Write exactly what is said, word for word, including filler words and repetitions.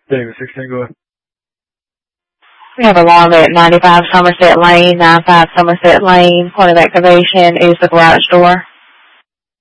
David sixteen, go ahead. We have alarm at ninety-five Somerset Lane, ninety-five Somerset Lane. Point of activation is the garage door.